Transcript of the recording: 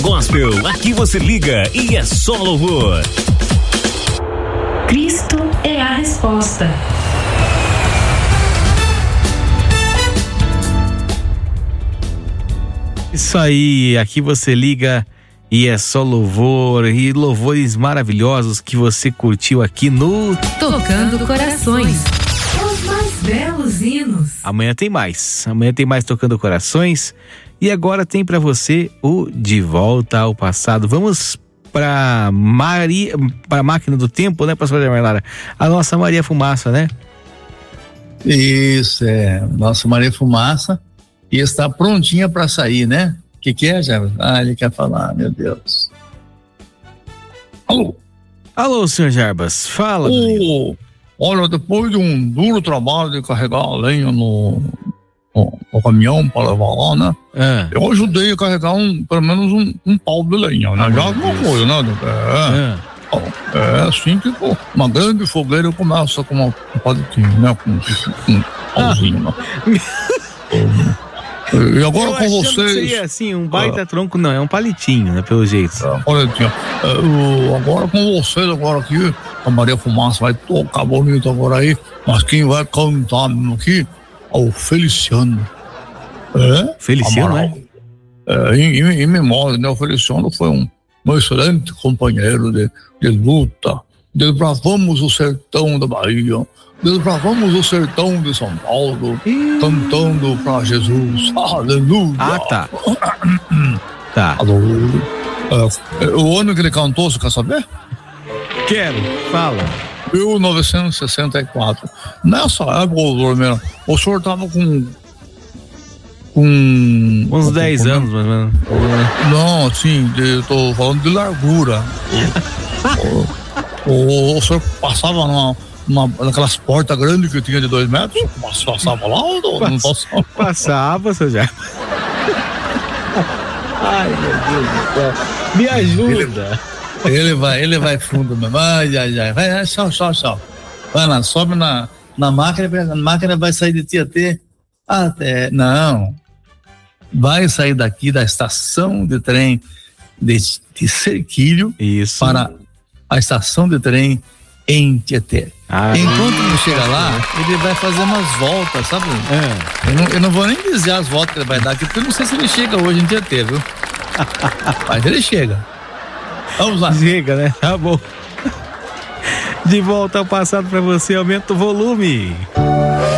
Gospel, aqui você liga e é só louvor. Cristo é a resposta. Isso aí, aqui você liga e é só louvor, e louvores maravilhosos que você curtiu aqui no Tocando Corações. Os mais belos hinos. Amanhã tem mais Tocando Corações, e agora tem pra você o De Volta ao Passado. Vamos pra Máquina do Tempo, né, pastor Marlara? A nossa Maria Fumaça, né? Isso, nossa Maria Fumaça, e está prontinha para sair, né? O que é, Jarbas? Ele quer falar, meu Deus. Alô, senhor Jarbas, fala. Olha, depois de um duro trabalho de carregar a lenha no caminhão para levar lá, né? Eu ajudei a carregar pelo menos um pau de lenha, né? Já alguma coisa, né? É assim que uma grande fogueira começa com uma palitinha, né? Com um pauzinho, né? E agora com vocês. Seria assim, um baita tronco, não, é um palitinho, né? Pelo jeito. Palitinho. Agora com vocês, agora aqui, a Maria Fumaça vai tocar bonito agora aí, mas quem vai cantar aqui é o Feliciano. Feliciano, né? Em memória, né? O Feliciano foi um excelente companheiro de luta. Desbravamos o sertão da Bahia, desbravamos o sertão de São Paulo, cantando pra Jesus. Aleluia! Tá. Tá. O ano que ele cantou, você quer saber? Quero, fala. 1964. Nessa época, o senhor estava com uns 10 anos, mais ou menos. Não, assim, eu tô falando de largura. O senhor passava naquelas portas grandes que tinha de 2 metros? Passava lá ou não passava? Passava, seu Jarbas. Ai, meu Deus do céu. Me ajuda. Ele vai fundo mesmo. Vai, só. Vai lá, sobe na máquina, a máquina vai sair de Tietê até. Não. Vai sair daqui da estação de trem de Cerquilho para a estação de trem em Tietê. Enquanto ele chega lá, ele vai fazer umas voltas, sabe? Eu não vou nem dizer as voltas que ele vai dar aqui, porque eu não sei se ele chega hoje em Tietê, viu? Mas ele chega. Vamos lá. Chega, né? Tá bom. De volta ao passado pra você, aumenta o volume.